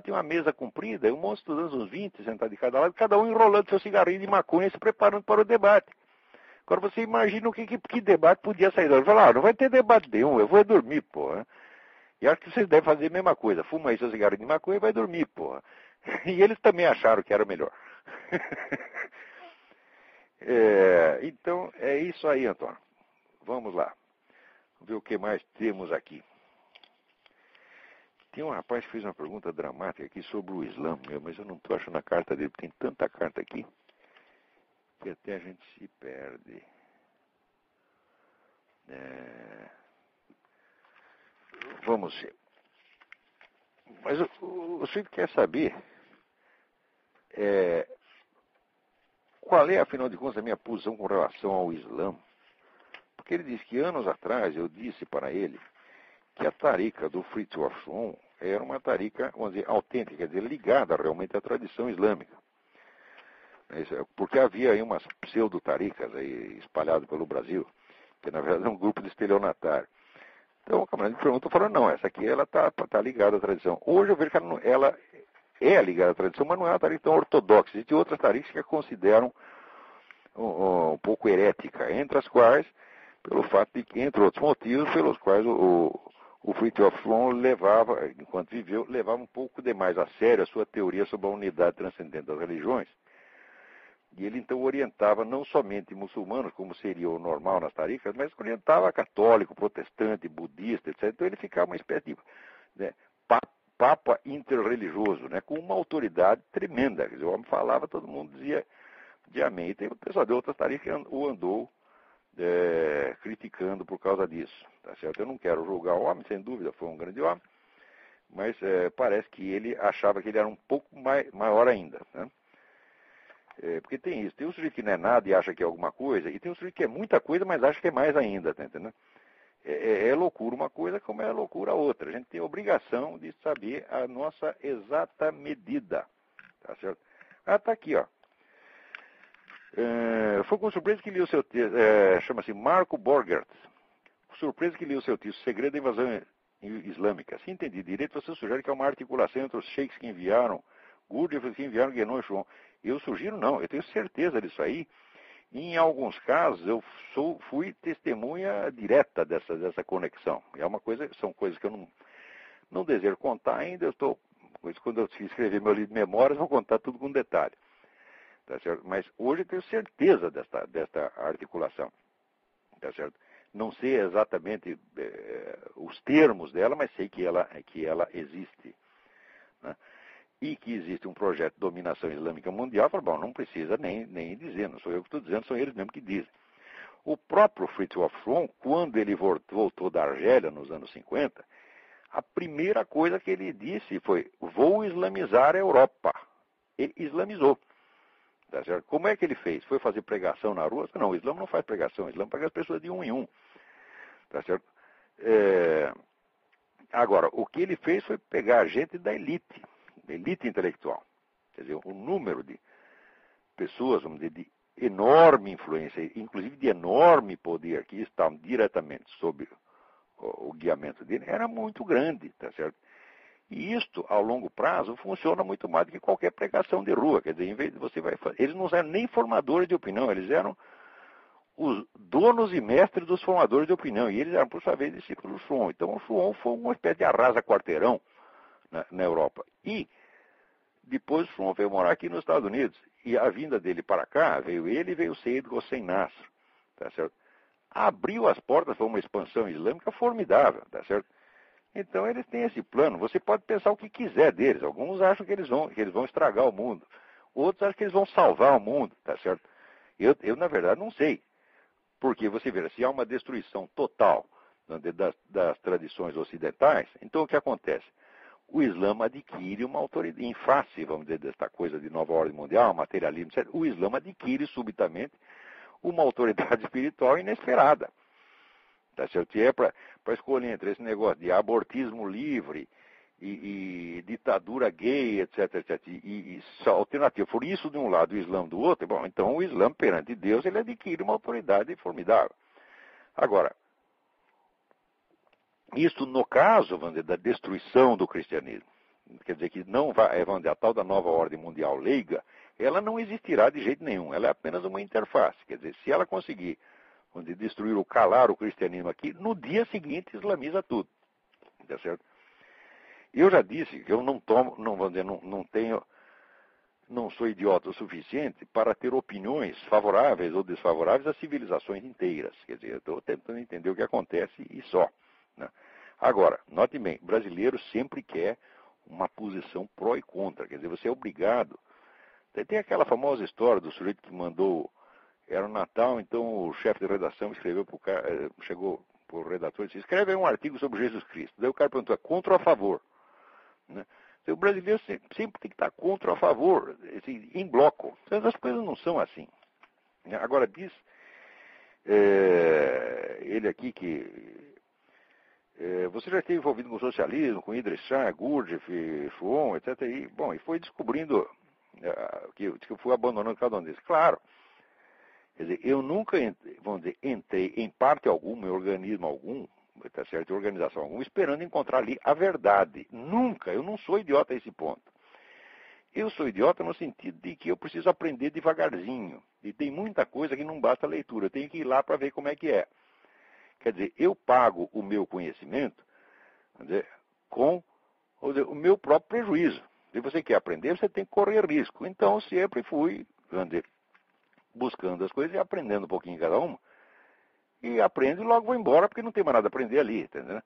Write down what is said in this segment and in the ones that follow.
tinha uma mesa comprida, e um monte de estudantes, uns 20, sentados de cada lado, cada um enrolando seu cigarrinho de maconha e se preparando para o debate. Agora você imagina que debate podia sair. Ele falou, não vai ter debate nenhum, eu vou dormir, porra. E acho que vocês devem fazer a mesma coisa. Fuma aí seu cigarrinho de maconha e vai dormir, porra. E eles também acharam que era melhor. Então, é isso aí, Antônio. Vamos lá. Vamos ver o que mais temos aqui. Tem um rapaz que fez uma pergunta dramática aqui sobre o Islã, mas eu não estou achando a carta dele. Tem tanta carta aqui que até a gente se perde. Vamos ver. Mas o senhor quer saber qual é, afinal de contas, a minha posição com relação ao Islã? Porque ele disse que anos atrás eu disse para ele que a tarica do Fritz Wafron era uma tarica, vamos dizer, autêntica, quer dizer, ligada realmente à tradição islâmica. Porque havia aí umas pseudo-taricas aí espalhadas pelo Brasil, que na verdade é um grupo de estelionatário. Então o camarada me perguntou, falando, não, essa aqui ela tá ligada à tradição. Hoje eu vejo que ela é ligada à tradição, mas não é uma tarica tão ortodoxa. Existem outras taricas que a consideram um pouco herética, entre as quais, pelo fato de que, entre outros motivos, pelos quais o Fritz Wafron levava, enquanto viveu, levava um pouco demais a sério a sua teoria sobre a unidade transcendente das religiões. E ele então orientava não somente muçulmanos, como seria o normal nas taricas, mas orientava católico, protestante, budista, etc. Então ele ficava uma espécie de papa interreligioso, com uma autoridade tremenda. Quer dizer, o homem falava, todo mundo dizia de amém. E tem o pessoal de outras taricas que o andou criticando por causa disso. Tá certo? Eu não quero julgar o homem, sem dúvida, foi um grande homem, mas parece que ele achava que ele era um pouco maior ainda, né? Porque tem isso, tem um sujeito que não é nada e acha que é alguma coisa, e tem um sujeito que é muita coisa, mas acha que é mais ainda, tá entendendo? É loucura uma coisa como é loucura a outra. A gente tem a obrigação de saber a nossa exata medida, tá certo? Tá aqui, ó. Foi com surpresa que li o seu texto, chama-se Marco Borgert. Surpresa que li o seu texto, Segredo da Invasão Islâmica. Se entendi direito, você sugere que é uma articulação entre os sheiks que enviaram Gurdjieff que enviaram Guénon e Schwan. Eu sugiro não, eu tenho certeza disso aí. Em alguns casos, eu fui testemunha direta dessa conexão. São coisas que eu não desejo contar ainda. Quando eu escrever meu livro de memórias, vou contar tudo com detalhe. Tá certo? Mas hoje eu tenho certeza desta articulação. Tá certo? Não sei exatamente os termos dela, mas sei que ela existe. Né? E que existe um projeto de dominação islâmica mundial, bom, não precisa nem dizer, não sou eu que estou dizendo, são eles mesmos que dizem. O próprio Fritz Wafron, quando ele voltou da Argélia nos anos 50, a primeira coisa que ele disse foi, vou islamizar a Europa. Ele islamizou. Tá certo? Como é que ele fez? Foi fazer pregação na rua? Não, o Islã não faz pregação, o Islã pega as pessoas de um em um. Tá certo? Agora, o que ele fez foi pegar gente da elite intelectual. Quer dizer, um número de pessoas, vamos dizer, de enorme influência, inclusive de enorme poder, que estavam diretamente sob o guiamento dele, era muito grande, tá certo? E isto, ao longo prazo, funciona muito mais do que qualquer pregação de rua. Quer dizer, em vez de você vai fazer... Eles não eram nem formadores de opinião, eles eram os donos e mestres dos formadores de opinião. E eles eram, por sua vez, discípulos do Schwan. Então, o Schwan foi uma espécie de arrasa-quarteirão na Europa. E depois o Schwan veio morar aqui nos Estados Unidos. E a vinda dele para cá, veio ele e veio o Seyyed Hossein Nasr. Tá certo? Abriu as portas para uma expansão islâmica formidável, tá certo? Então eles têm esse plano. Você pode pensar o que quiser deles. Alguns acham que eles vão estragar o mundo. Outros acham que eles vão salvar o mundo, tá certo? Eu na verdade, não sei. Porque você vê, se há uma destruição total das tradições ocidentais, então o que acontece? O Islã adquire uma autoridade, em face, vamos dizer, desta coisa de nova ordem mundial, materialismo, etc. O Islã adquire subitamente uma autoridade espiritual inesperada. Tá certo? E é para escolher entre esse negócio de abortismo livre e ditadura gay, etc, etc, e alternativa. Por isso de um lado, o Islã do outro, bom, então o Islã perante Deus, ele adquire uma autoridade formidável. Agora, isso no caso, vamos dizer, da destruição do cristianismo. quer dizer que não vai, vamos dizer, a tal da nova ordem mundial leiga, ela não existirá de jeito nenhum, ela é apenas uma interface, quer dizer, se ela conseguir, vamos dizer, destruir ou calar o cristianismo aqui, no dia seguinte islamiza tudo, tá certo? Eu já disse que eu não tomo, não, vamos dizer, não tenho, não sou idiota o suficiente para ter opiniões favoráveis ou desfavoráveis às civilizações inteiras. Quer dizer, eu estou tentando entender o que acontece e só. Né? Agora, note bem, o brasileiro sempre quer uma posição pró e contra. Quer dizer, você é obrigado. Tem aquela famosa história do sujeito que mandou, era o Natal, então o chefe de redação escreveu para o cara, chegou para o redator e disse, escreve aí um artigo sobre Jesus Cristo. Daí o cara perguntou, é contra ou a favor? Né? O brasileiro sempre tem que estar contra ou a favor, assim, em bloco. Então, as coisas não são assim. Agora, diz ele aqui que você já esteve envolvido com o socialismo, com Idris Shah, Gurdjieff, Schuon, etc. E foi descobrindo que eu fui abandonando cada um deles. Claro, quer dizer, eu nunca, vamos dizer, entrei em parte alguma, em organismo algum, tá certo, em organização alguma, esperando encontrar ali a verdade. Nunca, eu não sou idiota a esse ponto. Eu sou idiota no sentido de que eu preciso aprender devagarzinho. E tem muita coisa que não basta a leitura, eu tenho que ir lá para ver como é que é. Quer dizer, eu pago o meu conhecimento, quer dizer, com o meu próprio prejuízo. Se você quer aprender, você tem que correr risco. Então, sempre fui, vamos dizer, buscando as coisas e aprendendo um pouquinho cada uma. E aprendo e logo vou embora, porque não tem mais nada a aprender ali, entendeu?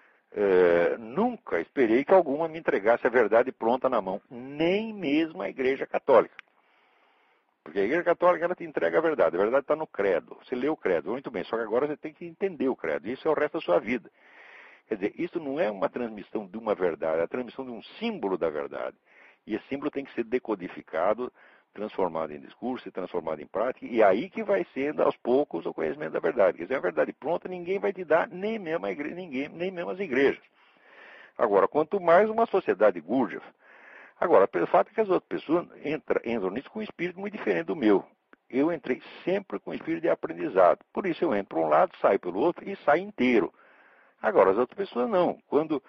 Nunca esperei que alguma me entregasse a verdade pronta na mão, nem mesmo a Igreja Católica. Porque a Igreja Católica, ela te entrega a verdade está no credo. Você lê o credo, muito bem, só que agora você tem que entender o credo, isso é o resto da sua vida. Quer dizer, isso não é uma transmissão de uma verdade, é a transmissão de um símbolo da verdade. E esse símbolo tem que ser decodificado, transformado em discurso, transformado em prática, e aí que vai sendo, aos poucos, o conhecimento da verdade. Quer dizer, a verdade pronta, ninguém vai te dar, nem mesmo a igreja, nem mesmo as igrejas. Agora, quanto mais uma sociedade Gurdjieff. Agora, pelo fato é que as outras pessoas entram nisso com um espírito muito diferente do meu. Eu entrei sempre com um espírito de aprendizado. Por isso eu entro por um lado, saio pelo outro e saio inteiro. Agora, as outras pessoas não. Quando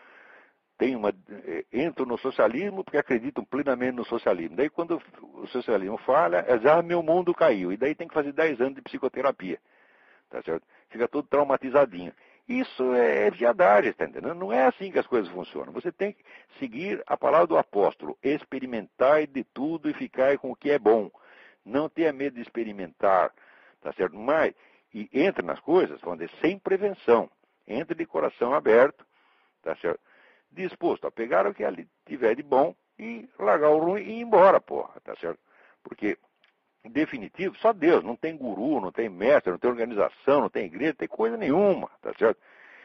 entram no socialismo porque acreditam plenamente no socialismo. Daí quando o socialismo falha, meu mundo caiu. E daí tem que fazer 10 anos de psicoterapia. Tá certo? Fica todo traumatizadinho. Isso é viadagem, está entendendo? Não é assim que as coisas funcionam. Você tem que seguir a palavra do apóstolo. Experimentai de tudo e ficai com o que é bom. Não tenha medo de experimentar. Tá certo? Mas, e entre nas coisas, vamos dizer, sem prevenção. Entre de coração aberto. Tá certo? Disposto a pegar o que ali tiver de bom e largar o ruim e ir embora, porra, tá certo? Porque, em definitivo, só Deus, não tem guru, não tem mestre, não tem organização, não tem igreja, não tem coisa nenhuma, tá certo?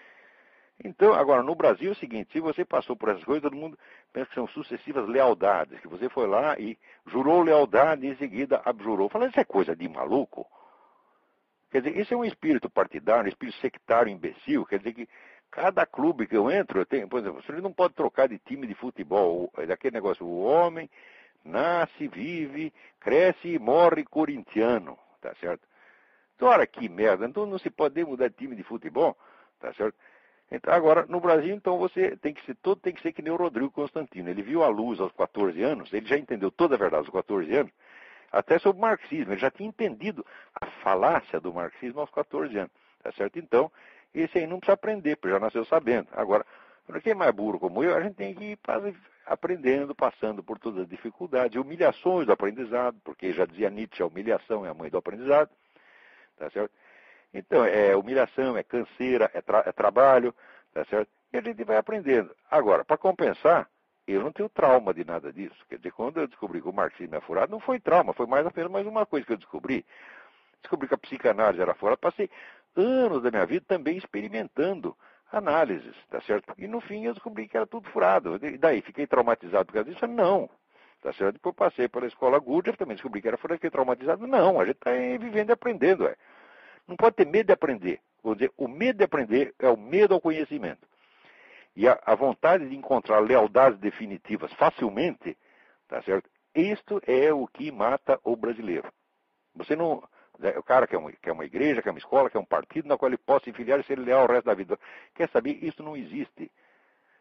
Então, agora, no Brasil é o seguinte, se você passou por essas coisas, todo mundo pensa que são sucessivas lealdades, que você foi lá e jurou lealdade e em seguida abjurou. Fala, isso é coisa de maluco? Quer dizer, isso é um espírito partidário, um espírito sectário imbecil, quer dizer que cada clube que eu entro, por exemplo, você não pode trocar de time de futebol, daquele negócio, o homem nasce, vive, cresce e morre corintiano, tá certo? Então, olha que merda, então não se pode mudar de time de futebol, tá certo? Então, agora, no Brasil, então, todo tem que ser que nem o Rodrigo Constantino. Ele viu a luz aos 14 anos, ele já entendeu toda a verdade aos 14 anos, até sobre o marxismo, ele já tinha entendido a falácia do marxismo aos 14 anos, tá certo? Então, esse aí não precisa aprender, porque já nasceu sabendo. Agora, quem é mais burro como eu, a gente tem que ir aprendendo, passando por todas as dificuldades, humilhações do aprendizado, porque já dizia Nietzsche, a humilhação é a mãe do aprendizado, tá certo? Então, é humilhação, é canseira, é trabalho, tá certo? E a gente vai aprendendo. Agora, para compensar, eu não tenho trauma de nada disso. Quer dizer, quando eu descobri que o marxismo é furado, não foi trauma, foi apenas mais uma coisa que eu descobri. Descobri que a psicanálise era furada. Passei anos da minha vida também experimentando análises, tá certo? E no fim eu descobri que era tudo furado. E daí, fiquei traumatizado por causa disso? Não. Tá certo? Depois passei pela escola Gurdjieff, também descobri que era furado, fiquei traumatizado? Não, a gente está vivendo e aprendendo, é. Não pode ter medo de aprender. Vou dizer, o medo de aprender é o medo ao conhecimento. E a vontade de encontrar lealdades definitivas facilmente, tá certo? Isto é o que mata o brasileiro. Você não... O cara quer uma igreja, quer uma escola, quer um partido na qual ele possa se filiar e ser leal o resto da vida. Quer saber? Isso não existe.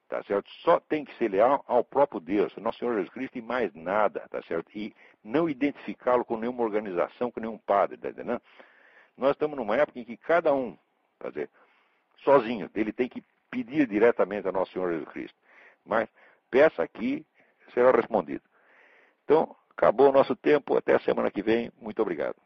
tá certo? Só tem que ser leal ao próprio Deus, Nosso Senhor Jesus Cristo e mais nada, tá certo? E não identificá-lo com nenhuma organização, com nenhum padre, tá entendendo? Nós estamos numa época em que cada um, quer dizer, sozinho, ele tem que pedir diretamente a Nosso Senhor Jesus Cristo. Mas peça aqui, será respondido. Então, acabou o nosso tempo, até a semana que vem, muito obrigado.